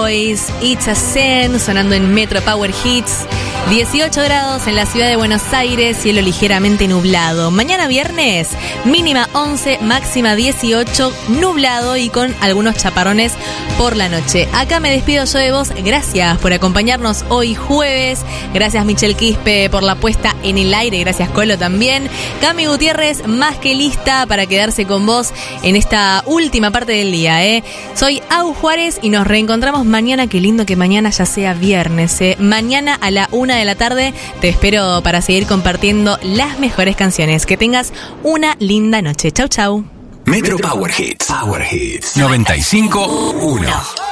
Boys, It's a Sin, sonando en Metro Power Hits. 18 grados en la ciudad de Buenos Aires, cielo ligeramente nublado. Mañana viernes, mínima 11, máxima 18, nublado y con algunos chaparrones por la noche. Acá me despido yo de vos, gracias por acompañarnos hoy jueves. Gracias Michelle Quispe por la puesta en el aire, gracias Colo también. Cami Gutiérrez, más que lista para quedarse con vos en esta última parte del día. Soy Au Juárez y nos reencontramos mañana. Qué lindo que mañana ya sea viernes. Mañana a la 1 de la tarde te espero para seguir compartiendo las mejores canciones. Que tengas una linda noche. Chau, chau. Metro Power Hits. Power Hits 95.1.